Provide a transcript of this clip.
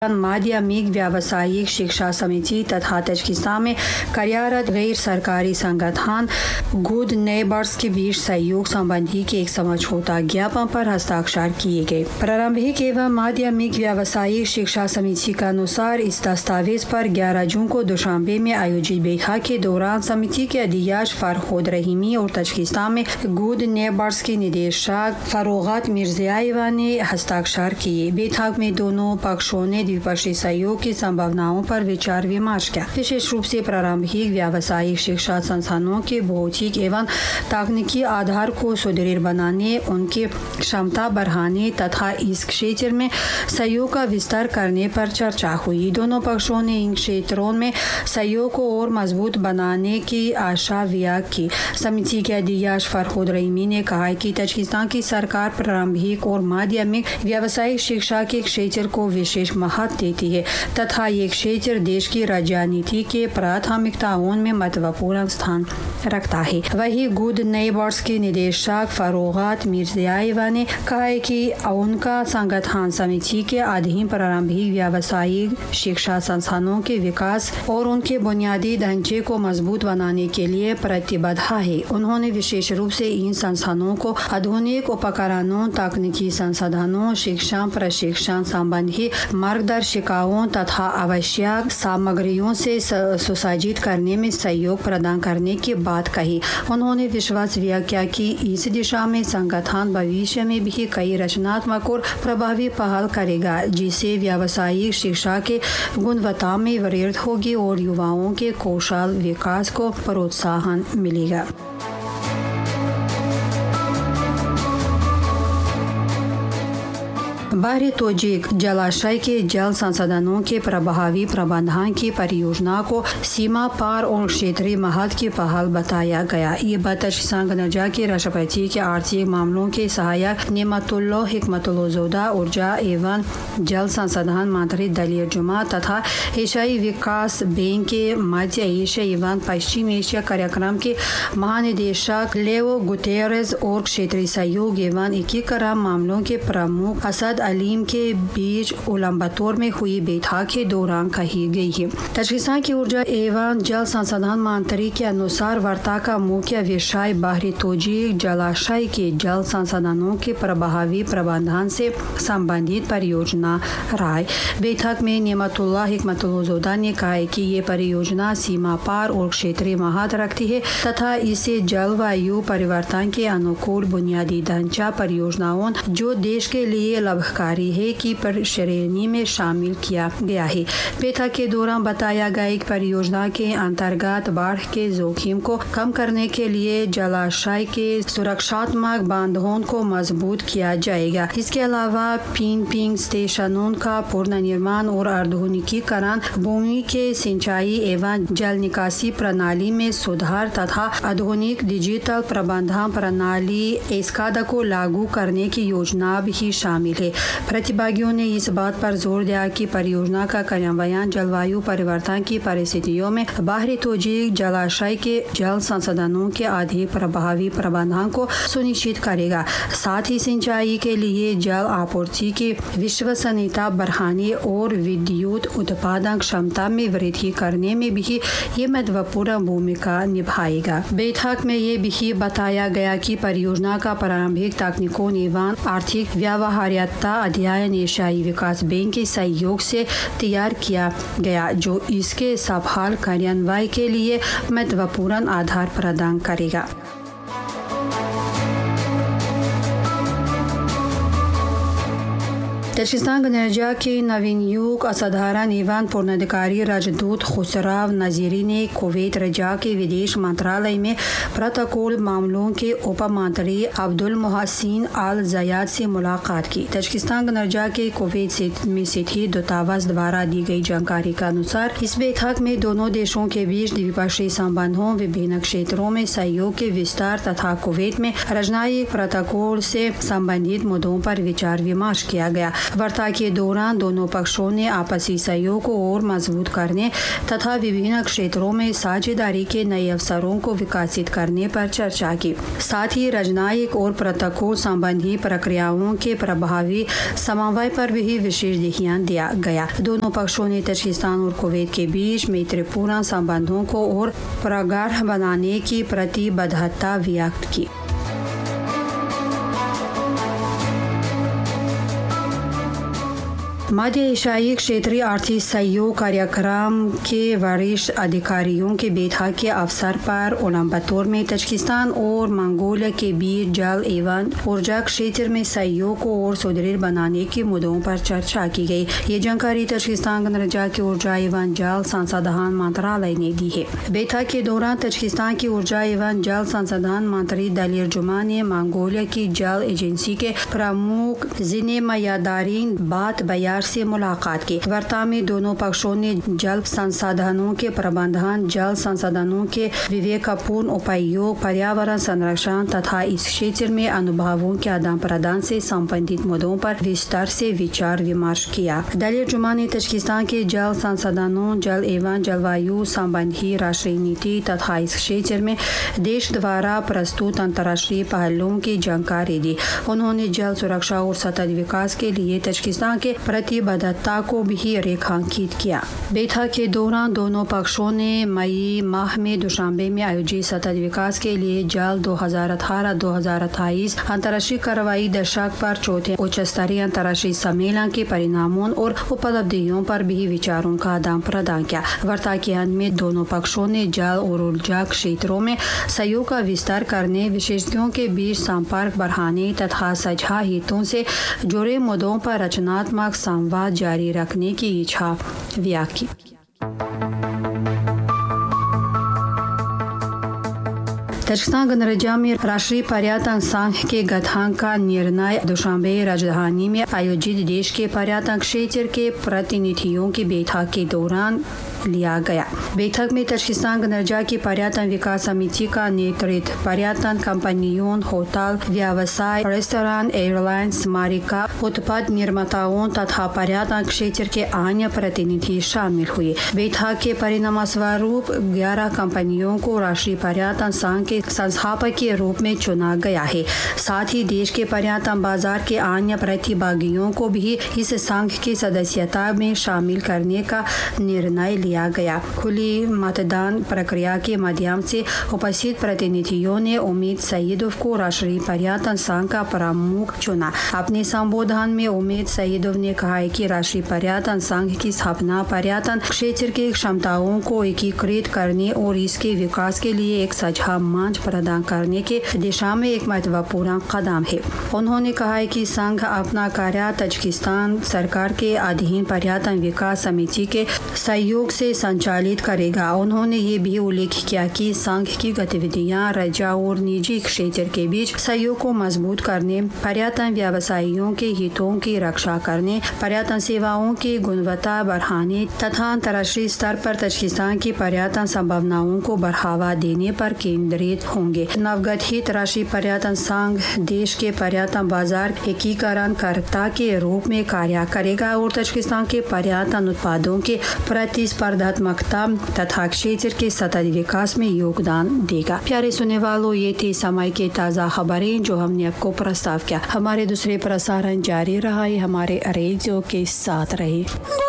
माध्यमिक व्यावसायिक शिक्षा समिति तथा तजाकिस्तान में कार्यरत गैर सरकारी संगठन गुड नेबर्स के बीच सहयोग संबंधी के एक समझौता ज्ञापन पर हस्ताक्षर किए गए। प्रारंभिक एवं माध्यमिक व्यावसायिक शिक्षा समिति के अनुसार इस दस्तावेज पर 11 जून को दुशांबे में आयोजित बैठक के दौरान समिति के अध्यक्ष फरहद रहीमी और तजाकिस्तान में गुड नेबर्स के निदेशक फरोगत मिर्ज़ाएवा ने हस्ताक्षर किए। बैठक में दोनों पक्षों ने द्विपक्षीय सहयोग की संभावनाओं पर विचार विमर्श किया। विशेष रूप से प्रारंभिक व्यावसायिक शिक्षा संस्थानों के भौतिक एवं तकनीकी आधार को सुदृढ़ बनाने, उनकी क्षमता बढ़ाने तथा इस क्षेत्र में सहयोग का विस्तार करने पर चर्चा हुई। दोनों पक्षों ने इन क्षेत्रों में सहयोग को और मजबूत बनाने की आशा व्यक्त की। समिति के अध्यक्ष फरहद रहीमी ने कहा कि तजाकिस्तान की सरकार प्रारंभिक और माध्यमिक व्यावसायिक शिक्षा के क्षेत्र को विशेष महत्व देती है तथा ये क्षेत्र देश की राजनीति के प्राथमिकताओं में महत्वपूर्ण स्थान रखता है। वही गुड नेबर्स के निदेशक फरोगत मिर्ज़ाएवा ने कहा है कि उनका संगठन समिति के अधीन प्रारंभिक व्यावसायिक शिक्षा संस्थानों के विकास और उनके बुनियादी ढांचे को मजबूत बनाने के लिए प्रतिबद्ध है। उन्होंने विशेष रूप से इन संस्थानों को आधुनिक उपकरणों, तकनीकी संसाधनों, शिक्षा प्रशिक्षण संबंधी मार्गदर्शिकाओं तथा आवश्यक सामग्रियों से सुसज्जित करने में सहयोग प्रदान करने की बात कही। उन्होंने विश्वास व्यक्त किया कि इस दिशा में संगठन भविष्य में भी कई रचनात्मक और प्रभावी पहल करेगा, जिससे व्यावसायिक शिक्षा के गुणवत्ता में वृद्धि होगी और युवाओं के कौशल विकास को प्रोत्साहन मिलेगा। बाहरी तोजिक जलाशय के जल संसाधनों के प्रभावी प्रबंधन की परियोजना को सीमा पार और क्षेत्रीय महत्व की पहल बताया गया। ये बात तजाकिस्तान गणराज्य के राष्ट्रपति के आर्थिक मामलों के सहायक नेमतुल्लाह हिकमतुल्लाह ऊर्जा एवं जल संसाधन मंत्री दलील जुमा तथा एशियाई विकास बैंक के मध्य एशिया एवं पश्चिम एशिया कार्यक्रम के महानिदेशक लेओ गुतेरेस और क्षेत्रीय सहयोग एवं एकीकरण मामलों के प्रमुख असद अलीम के बीच उलम्बतौर में हुई बैठक के दौरान कही गई है। तजाकिस्तान की ऊर्जा एवं जल संसाधन मंत्री के अनुसार वार्ता का मुख्य विषय बाहरी तोजिक जलाशय के जल संसाधनों के प्रभावी प्रबंधन से संबंधित परियोजना रहा है। बैठक में नेमतुल्लाह हिकमतुल्लाह ने कहा है कि ये परियोजना सीमा पार और क्षेत्रीय महत्व रखती है तथा इसे जलवायु परिवर्तन के अनुकूल बुनियादी ढांचा परियोजनाओं जो देश के लिए लाभकारी है की श्रेणी में शामिल किया गया है। बैठक के दौरान बताया गया कि परियोजना के अंतर्गत बाढ़ के जोखिम को कम करने के लिए जलाशय के सुरक्षात्मक बांधों को मजबूत किया जाएगा। इसके अलावा पिंग स्टेशनों का पुनर्निर्माण और आधुनिकीकरण, भूमि के सिंचाई एवं जल निकासी प्रणाली में सुधार तथा आधुनिक डिजिटल प्रबंधन प्रणाली एस्काडा को लागू करने की योजना भी शामिल है। प्रतिभागियों ने इस बात पर जोर दिया कि परियोजना का कार्यान्वयन जलवायु परिवर्तन की परिस्थितियों में बाहरी तोजिक जलाशय के जल संसाधनों के अधिक प्रभावी प्रबंधन को सुनिश्चित करेगा। साथ ही सिंचाई के लिए जल आपूर्ति की विश्वसनीयता बढ़ाने और विद्युत उत्पादन क्षमता में वृद्धि करने में भी ये महत्वपूर्ण भूमिका निभाएगा। बैठक में ये भी बताया गया कि परियोजना का प्रारंभिक तकनीकों एवं आर्थिक व्यवहार्यता अध्ययन एशियाई विकास बैंक के सहयोग से तैयार किया गया, जो इसके सफल कार्यान्वयन के लिए महत्वपूर्ण आधार प्रदान करेगा। तजाकिस्तान गणराज्य के नवनियुक्त असाधारण एवं पूर्णाधिकारी राजदूत खुसराव नजीरी ने कुवैत रजा के विदेश मंत्रालय में प्रोटोकॉल मामलों के उप मंत्री अब्दुल मोहसिन अल ज़याद से मुलाकात की। तजाकिस्तान गणराज्य के कुवैत में स्थित दूतावास द्वारा दी गई जानकारी के अनुसार इस बैठक में दोनों देशों के बीच द्विपक्षीय संबंधों, विभिन्न क्षेत्रों में सहयोग के विस्तार तथा कुवैत में राजनयिक प्रोटोकॉल से संबंधित मुद्दों पर विचार विमर्श किया गया। वार्ता के दौरान दोनों पक्षों ने आपसी सहयोग को और मजबूत करने तथा विभिन्न क्षेत्रों में साझेदारी के नए अवसरों को विकसित करने पर चर्चा की। साथ ही राजनयिक और प्रोटोकॉल संबंधी प्रक्रियाओं के प्रभावी समन्वय पर भी विशेष ध्यान दिया गया। दोनों पक्षों ने तजाकिस्तान और कुवैत के बीच मैत्रीपूर्ण संबंधों को और प्रगाढ़ बनाने की प्रतिबद्धता व्यक्त की। मध्य एशियाई क्षेत्रीय आर्थिक सहयोग कार्यक्रम के वरिष्ठ अधिकारियों के बैठक के अवसर पर उलानबटोर में तजाकिस्तान और मंगोलिया के बीच जल एवं ऊर्जा क्षेत्र में सहयोग को और सुदृढ़ बनाने के मुद्दों पर चर्चा की गई। ये जानकारी तजाकिस्तान गणराज्य के ऊर्जा एवं जल संसाधन मंत्रालय ने दी है। बैठक के दौरान तजाकिस्तान की ऊर्जा एवं जल संसाधन मंत्री दलील जुमा ने मंगोलिया की जल एजेंसी के प्रमुख जिने मयादारीन बात बयार से मुलाकात की। वार्ता में दोनों पक्षों ने जल संसाधनों के प्रबंधन, जल संसाधनों के विवेकपूर्ण उपयोग, पर्यावरण संरक्षण तथा इस क्षेत्र में अनुभवों के आदान प्रदान से संबंधित मुद्दों पर विस्तार से विचार विमर्श किया। दलील जुमा ने तजाकिस्तान के जल संसाधनों, जल एवं जलवायु संबंधी राष्ट्रीय नीति तथा इस क्षेत्र में देश द्वारा प्रस्तुत अंतर्राष्ट्रीय पहलों की जानकारी दी। उन्होंने जल सुरक्षा और सतत विकास के लिए तजाकिस्तान के प्रतिबद्धता को भी रेखांकित किया। बैठक के दौरान दोनों पक्षों ने मई माह में दुशांबे में आयोजित सतत विकास के लिए जल 2018-2028 अंतर्राष्ट्रीय कार्रवाई दशक पर चौथे उच्च स्तरीय अंतर्राष्ट्रीय सम्मेलन के परिणामों और उपलब्धियों पर भी विचारों का आदान प्रदान किया। वार्ता के अंत में दोनों पक्षों ने जल और ऊर्जा क्षेत्रों में सहयोग का विस्तार करने, विशेषज्ञों के बीच संपर्क बढ़ाने तथा साझा हितों से जुड़े मुद्दों पर रचनात्मक संवाद जारी रखने की इच्छा व्यक्त की। तजाकिस्तान गणराज्य में राष्ट्रीय पर्यटन संघ के गठन का निर्णय दुशांबे राजधानी में आयोजित देश के पर्यटन क्षेत्र के प्रतिनिधियों की बैठक के दौरान लिया गया। बैठक में तजाकिस्तान गणराज्य की पर्यटन विकास समिति का नेतृत्व पर्यटन कंपनियों, होटल व्यवसाय, रेस्तोरेंट, एयरलाइंस, स्मारिका उत्पाद निर्माताओं तथा पर्यटन क्षेत्र के अन्य प्रतिनिधि शामिल हुए। बैठक के परिणाम स्वरूप 11 कंपनियों को राष्ट्रीय पर्यटन संघ के संस्थापक के रूप में चुना गया है। साथ ही देश के पर्यटन बाजार के अन्य प्रतिभागियों को भी इस संघ की सदस्यता में शामिल करने का निर्णय लिया गया। खुली मतदान प्रक्रिया के माध्यम से उपस्थित प्रतिनिधियों ने उम्मीद सईदोव को राष्ट्रीय पर्यटन संघ का प्रमुख चुना। अपने संबोधन में उम्मीद सईदोव ने कहा है कि राष्ट्रीय पर्यटन संघ की स्थापना पर्यटन क्षेत्र की क्षमताओं को एकीकृत करने और इसके विकास के लिए एक साझा मंच प्रदान करने के दिशा में एक महत्वपूर्ण कदम है। उन्होंने कहा है कि संघ अपना कार्य तजाकिस्तान सरकार के अधीन पर्यटन विकास समिति के सहयोग से संचालित करेगा। उन्होंने ये भी उल्लेख किया कि संघ की गतिविधियां राज्य और निजी क्षेत्र के बीच सहयोग को मजबूत करने, पर्यटन व्यवसायियों के हितों की रक्षा करने, पर्यटन सेवाओं की गुणवत्ता बढ़ाने तथा अंतर्राष्ट्रीय स्तर पर तजाकिस्तान की पर्यटन संभावनाओं को बढ़ावा देने पर केंद्रित होंगे। नवगठित राष्ट्रीय पर्यटन संघ देश के पर्यटन बाजार एकीकरणकर्ता के रूप में कार्य करेगा और तजाकिस्तान के पर्यटन उत्पादों के प्रतिस्पर्धात्मकता तथा क्षेत्र के सतत विकास में योगदान देगा। प्यारे सुनने वालों, ये थी समय के ताज़ा खबरें जो हमने आपको प्रस्ताव किया। हमारे दूसरे प्रसारण जारी रहा है। हमारे रेडियो के साथ रहे।